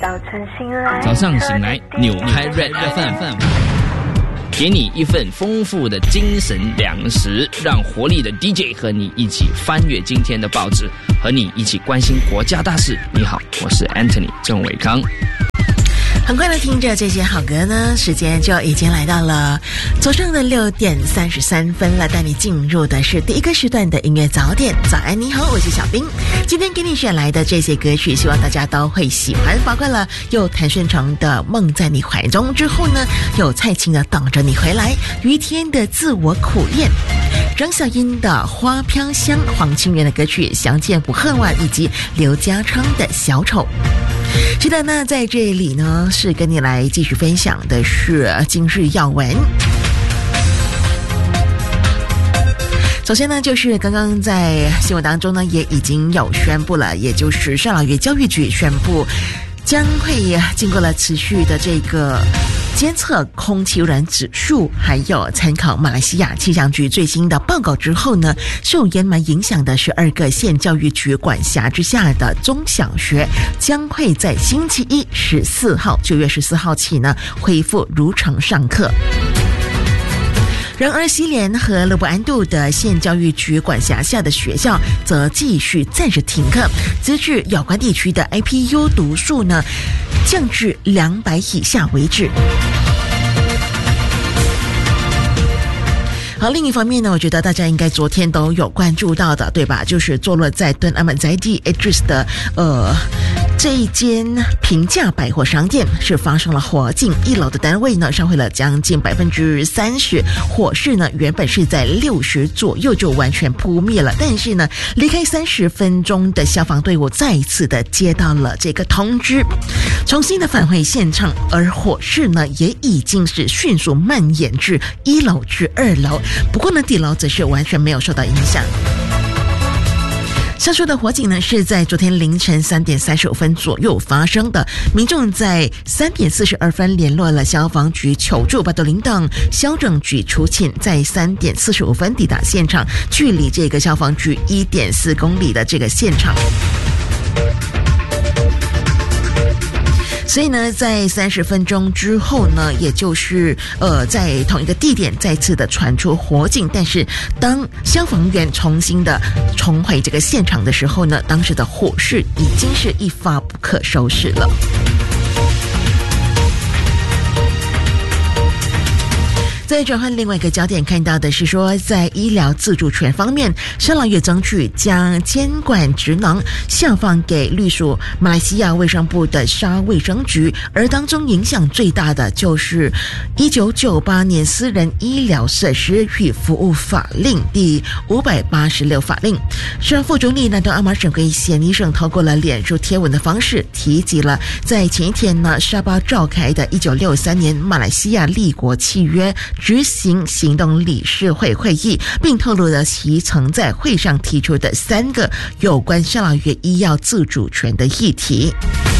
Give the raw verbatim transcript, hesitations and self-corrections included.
早晨醒来， 早上醒来，扭开 Red F M， 给你一份丰富的精神粮食，让活力的 D J 和你一起翻阅今天的报纸，和你一起关心国家大事。你好，我是 Anthony 郑伟康。 很快的听着这些好歌呢，时间就已经来到了早上的六点三十三分了，带你进入的是第一个时段的音乐早点。早安你好，我是小冰。今天给你选来的这些歌曲希望大家都会喜欢，包括了有谭顺成的梦在你怀中，之后呢有蔡琴的等着你回来，于天的自我苦练，张小英的花飘香，黄清源的歌曲相见不恨晚，以及刘家昌的小丑。是的，那在这里呢是跟你来继续分享的是今日要闻。首先呢，就是刚刚在新闻当中呢也已经有宣布了，也就是上老月教育局宣布将会经过了持续的这个监测空气污染指数，还有参考马来西亚气象局最新的报告之后呢，受烟霾影响的十二个县教育局管辖之下的中小学将会在星期一十四号九月十四号起呢恢复如常上课。然而西联和勒布安杜的县教育局管辖下的学校则继续暂时停课，直至有关地区的 I P U 读数呢降至两百以下为止。好，另一方面呢，我觉得大家应该昨天都有关注到的，对吧？就是坐落在敦阿曼在地 Idris 的呃这一间平价百货商店是发生了火警，一楼的单位呢烧毁了将近百分之三十，火势呢原本是在六十左右就完全扑灭了，但是呢离开三十分钟的消防队伍再一次的接到了这个通知，重新的返回现场，而火势呢也已经是迅速蔓延至一楼至二楼，不过呢底楼则是完全没有受到影响。上述的火警呢是在昨天凌晨三点三十五分左右发生的，民众在三点四十二分联络了消防局求助，八斗领导消政局出勤，在三点四十五分抵达现场，距离这个消防局一点四公里的这个现场。所以呢在三十分钟之后呢，也就是呃在同一个地点再次的传出火警，但是当消防员重新的重回这个现场的时候呢，当时的火势已经是一发不可收拾了。再转换另外一个焦点，看到的是说，在医疗自主权方面，上老月争取将监管职能下放给隶属马来西亚卫生部的沙卫生局，而当中影响最大的就是一九九八年私人医疗设施与服务法令第五百八十六法令。是副总理南东阿马省贵贤医生透过了脸书贴文的方式提及了在前一天呢沙巴召开的一九六三年马来西亚立国契约执行行动理事会会议，并透露了其曾在会上提出的三个有关上老月医药自主权的议题。